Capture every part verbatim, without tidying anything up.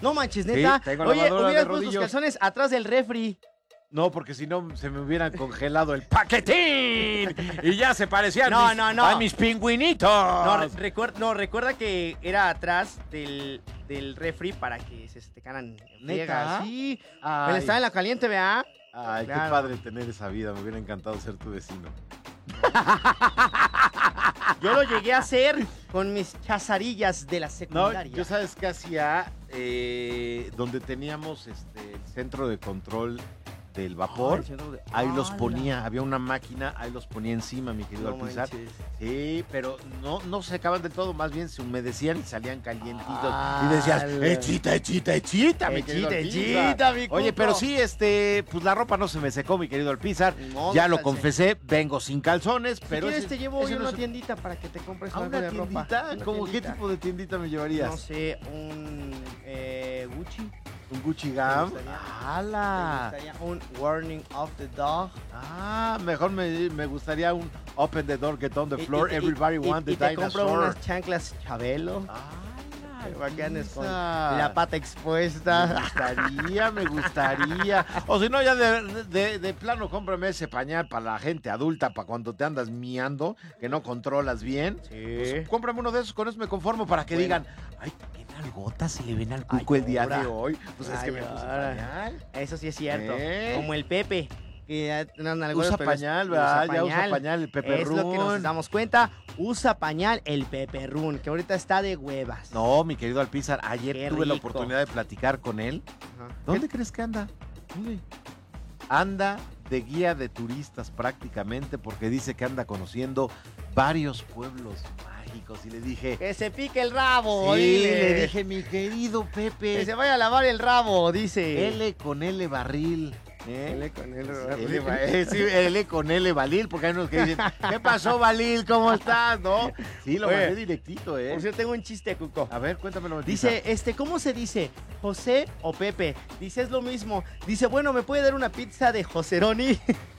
No manches, neta. Sí, tengo Oye, lavadora de hubieras puesto tus rodillos. calzones atrás del refri. No, porque si no se me hubieran congelado el paquetín y ya se parecían No, mis, no, no. a mis pingüinitos. No, re- recuer- no, recuerda que era atrás del, del refri para que se estecaran en ¿Neta? friega. Sí. Ay, Él estaba en la caliente, ¿verdad? ay, Claro. qué padre tener esa vida. Me hubiera encantado ser tu vecino. Yo lo llegué a hacer con mis chazarillas de la No, secundaria. yo sabes qué hacía, eh, donde teníamos este, el centro de control del vapor. Ay, centro de- Ahí los ¡Hala! ponía, había una máquina, ahí los ponía encima, mi querido No Alpizar. manches. Sí, pero no, no se secaban del todo, más bien se humedecían y salían calientitos. ¡Hala! Y decías, echita, echita, echita, mi querido Echita, Alpizar. echita, mi Oye, cuco. pero sí, este, pues la ropa no se me secó, mi querido Alpizar. No, Ya no lo calce. confesé, vengo sin calzones, Si pero quieres ese- te llevo ese hoy a no una es- tiendita para que te compres ¿A algo una de ropa. tiendita? Una ¿Cómo qué tiendita. tipo de tiendita me llevarías? No sé, un eh, Gucci. ¿Un Gucci Gam? Me gustaría. ¡Hala! Me gustaría un Warning of the Dog. Ah, mejor me, me gustaría un Open the Door, Get on the Y- Floor, y- y- Everybody y- Want y the te compro Dinosaur. unas chanclas Chabelo. ¡Hala! Para que andes con Lisa! la pata Me expuesta. gustaría, me gustaría. O si no, ya de, de- de plano, cómprame ese pañal para la gente adulta, para cuando te andas miando, que no controlas bien. Pues, cómprame uno de esos, con eso me conformo para que Bueno. digan, ay, tiene algotas, se le ven al Ay, cuco el día ahora. de hoy. Pues es Ay, que me puse ahora. pañal. Eso sí es cierto. ¿Eh? Como el Pepe. Que ya tiene nalgotas, Usa pero es- pañal, usa ¿verdad? Ya usa pañal. pañal el Pepe Es lo que nos Run. damos cuenta. Usa pañal el Peperrún, que ahorita está de huevas. No, mi querido Alpizar, ayer Qué tuve la rico. oportunidad de platicar con él. Ajá. ¿Dónde crees que anda? Anda de guía de turistas prácticamente porque dice que anda conociendo varios pueblos mágicos y le dije, Que se pique el rabo, sí, dile. le dije, mi querido Que Pepe, se vaya a lavar el rabo, dice. L con L barril. ¿eh? L con L L, ba- eh, sí, L con L Balil, porque hay unos que dicen, ¿qué pasó, Balil? ¿Cómo estás? ¿No? Sí, lo Oye, mandé directito, ¿eh? Por cierto, tengo un chiste, Cuco. A ver, cuéntamelo. Dice, este, ¿cómo se dice? ¿José o Pepe? Dice, es lo mismo. Dice, bueno, ¿me puede dar una pizza de Joseroni?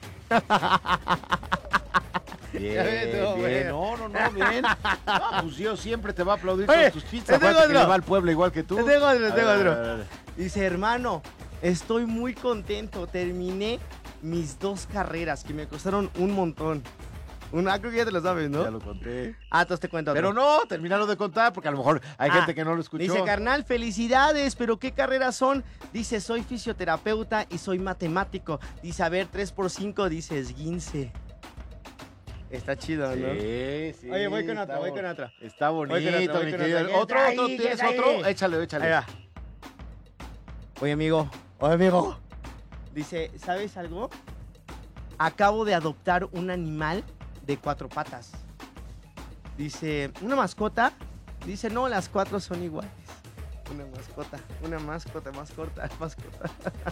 Bien, Ya ves, no, bien. bueno. No, no, no, bien. No, pues yo siempre te va a aplaudir Oye, con tus pizzas. te tengo Acuérdate que otro. le va al pueblo igual que tú. Te tengo otro, A te tengo ver, otro. a ver, a ver. Dice, hermano, estoy muy contento. Terminé mis dos carreras que me costaron un montón. Una, creo que ya te lo sabes, ¿no? Ya lo conté. Ah, entonces te cuento otro. Pero no, terminaron de contar porque a lo mejor hay Ah, gente que no lo escuchó. Dice, carnal, felicidades, pero ¿qué carreras son? Dice, soy fisioterapeuta y soy matemático. Dice, a ver, tres por cinco, dice, esguince. Está chido, ¿no? Sí, sí. Oye, voy con está otra, voy bo- con otra. Está bonito, Voy con otra, voy mi con querido. otra. ¿Otro, Ahí, otro? ahí, ¿Tienes ahí. otro? Échale, échale. Ahí va. Oye, amigo. Oye, amigo. Dice, ¿sabes algo? Acabo de adoptar un animal de cuatro patas. Dice, ¿una mascota? Dice, no, las cuatro son iguales. Una mascota, una mascota, mascota, mascota.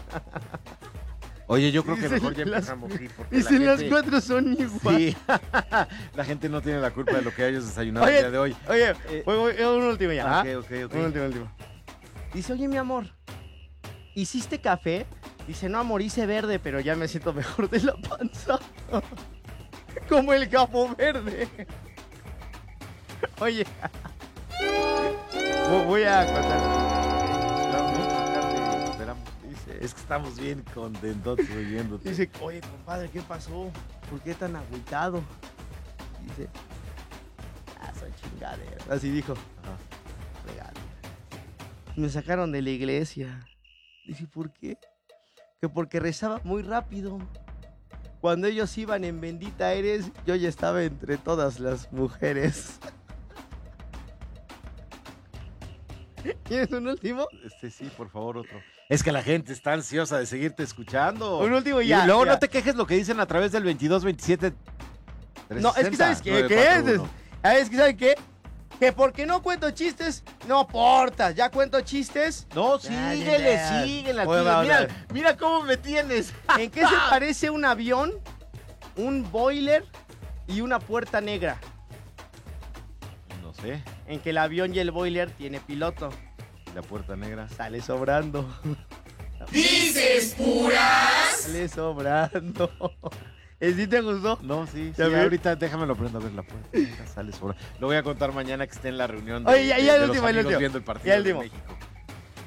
Oye, yo creo que Dice, mejor ya las- empezamos, sí, porque Dice, la las gente- cuatro son iguales. Sí, la gente no tiene la culpa de lo que hayas desayunado Oye, el día de hoy. Oye, Eh, voy, voy, un último ya. Ah, ¿ah? ok, ok, ok. Un último, último. Dice, oye, mi amor, ¿hiciste café? Dice, no, amor, hice verde, pero ya me siento mejor de la panza. Como el capo verde. Oye. Vo- Voy a contar. Esperamos. Dice, es que estamos bien contentos oyéndote. Dice, oye, compadre, ¿qué pasó? ¿Por qué tan agüitado? Dice, ah, son chingaderas. Así dijo. Ajá. Regalo. Me sacaron de la iglesia. Dice, ¿por qué? Que porque rezaba muy rápido. Cuando ellos iban en Bendita Eres, yo ya estaba entre todas las mujeres. ¿Tienes un último? Este sí, por favor, otro. Es que la gente está ansiosa de seguirte escuchando. Un último y Y ya. luego ya. no te quejes lo que dicen a través del veintidós veintisiete. No, es que ¿sabes qué? ¿Qué es? Ah, es que ¿sabes qué? Que porque no cuento chistes, no importa. Ya cuento chistes. No, Ya, síguele, ya. síguele. Oye, tío. va, Mira, va. mira cómo me tienes. ¿En qué se parece un avión, un boiler y una puerta negra? No sé, En que el avión y el boiler tiene piloto. la puerta negra. Sale sobrando. ¿Dices puras? Sale sobrando. ¿Eh, ¿Sí te gustó? No, sí, sí, ¿Ya ves? ahorita déjame lo prendo a ver la puerta negra. Sale sobra. Lo voy a contar mañana que esté en la reunión de, Oye, ya, de- ya de el los último, el amigos último. viendo el partido Ya el de último. México.